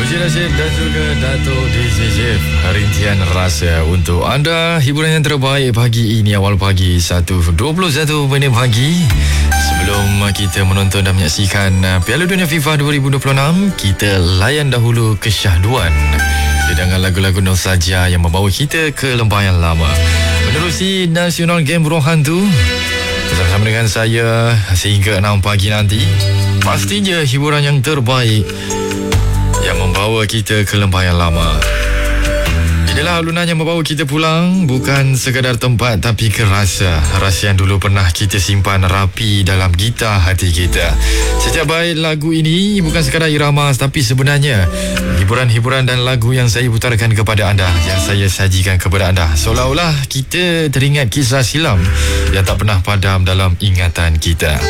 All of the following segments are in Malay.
Encik Rashid dan juga Dato' DJF Rintian Rasa untuk anda. Hiburan yang terbaik pagi ini, awal pagi 1:21 minit pagi. Sebelum kita menonton dan menyaksikan Piala Dunia FIFA 2026, kita layan dahulu kesyahduan hidangan lagu-lagu nostalgia yang membawa kita ke lembah yang lama. Menerusi National Game Burung Hantu bersama dengan saya sehingga 6 pagi nanti. Pastinya hiburan yang terbaik yang membawa kita ke lembah yang lama. Inilah alunan yang membawa kita pulang, bukan sekadar tempat tapi ke rasa yang dulu pernah kita simpan rapi dalam gitar hati kita. Setiap bait lagu ini bukan sekadar irama, tapi sebenarnya hiburan-hiburan dan lagu yang saya putarkan kepada anda, yang saya sajikan kepada anda, seolah-olah kita teringat kisah silam yang tak pernah padam dalam ingatan kita.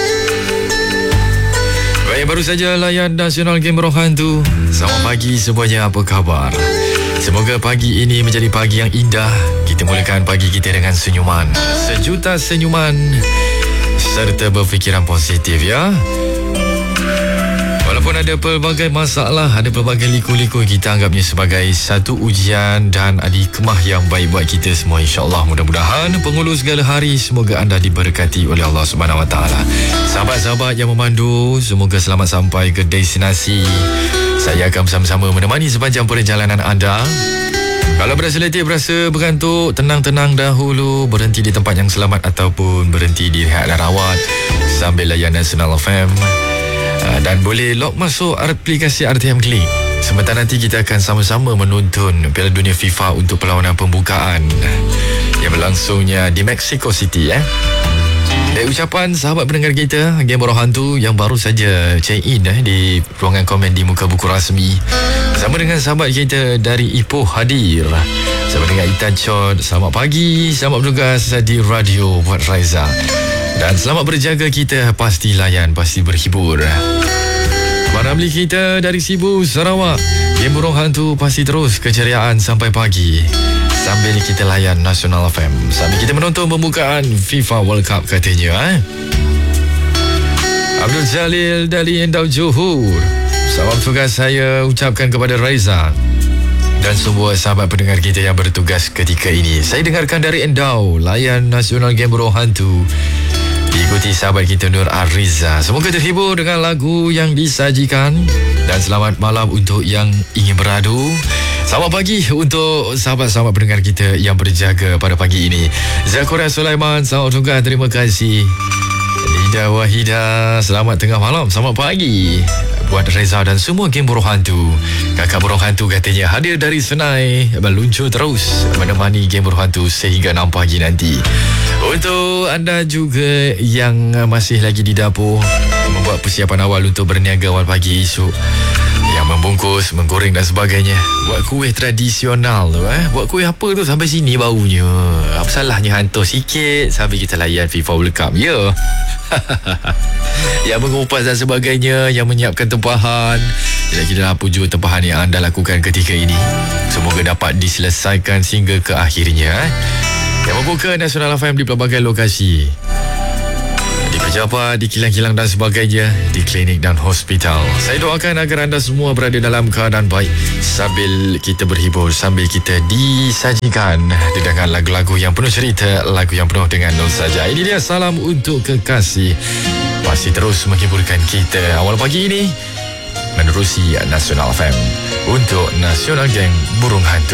Baik, baru saja layan National Game Burung Hantu. Selamat pagi semuanya, apa khabar? Semoga pagi ini menjadi pagi yang indah. Kita mulakan pagi kita dengan senyuman, sejuta senyuman serta berfikiran positif, ya. Walaupun ada pelbagai masalah, ada pelbagai liku-liku, kita anggapnya sebagai satu ujian dan hikmah yang baik buat kita semua, insya-Allah. Mudah-mudahan penghulu segala hari, semoga anda diberkati oleh Allah Subhanahu Wa Taala. Sahabat-sahabat yang memandu, semoga selamat sampai ke destinasi. Saya akan bersama-sama menemani sepanjang perjalanan anda. Kalau berasa letih, berasa bergantuk, tenang-tenang dahulu, berhenti di tempat yang selamat ataupun berhenti di rehat dan rawat sambil layan National FM. Dan boleh log masuk aplikasi RTM Klik. Sebentar nanti kita akan sama-sama menonton Piala Dunia FIFA untuk perlawanan pembukaan yang berlangsungnya di Mexico City, Dari ucapan sahabat pendengar kita Game Burung Hantu yang baru saja check in di ruangan komen di muka buku rasmi, bersama dengan sahabat kita dari Ipoh hadir, bersama dengan Itan Chod. Selamat pagi, selamat bertugas di radio buat Raiza. Dan selamat berjaga kita, pasti layan, pasti berhibur. Ramli kita dari Sibu, Sarawak, Game Burung Hantu pasti terus keceriaan sampai pagi sambil kita layan National FM, sambil kita menonton pembukaan FIFA World Cup katanya. Abdul Jalil dari Endau Johor, sahabat tugas saya ucapkan kepada Raiza dan semua sahabat pendengar kita yang bertugas ketika ini. Saya dengarkan dari Endau, layan National Game Burung Hantu, diikuti sahabat kita Nur Ariza. Semoga terhibur dengan lagu yang disajikan. Dan selamat malam untuk yang ingin beradu. Selamat pagi untuk sahabat-sahabat pendengar kita yang berjaga pada pagi ini. Zakuria Sulaiman, selamat tugas, terima kasih. Lida Wahida, selamat tengah malam, selamat pagi buat Reza dan semua Game Burung Hantu. Kakak Burung Hantu katanya hadir dari Senai, meluncur terus menemani Game Burung Hantu sehingga 6 pagi nanti. Untuk anda juga yang masih lagi di dapur, membuat persiapan awal untuk berniaga awal pagi esok, yang membungkus, menggoreng dan sebagainya, buat kuih tradisional tu, buat kuih apa tu sampai sini baunya. Apa salahnya hantar sikit sambil kita layan FIFA World Cup, ya. Yang mengupas dan sebagainya, yang menyiapkan tempahan, kira-kira apa jua tempahan yang anda lakukan ketika ini, semoga dapat diselesaikan sehingga ke akhirnya. Yang membuka National FM di pelbagai lokasi, di pejabat, di kilang-kilang dan sebagainya, di klinik dan hospital. Saya doakan agar anda semua berada dalam keadaan baik sambil kita berhibur, sambil kita disajikan dengan lagu-lagu yang penuh cerita, lagu yang penuh dengan nostalgia. Ini dia salam untuk kekasih, pasti terus menghiburkan kita awal pagi ini menerusi National FM untuk National Gang Burung Hantu.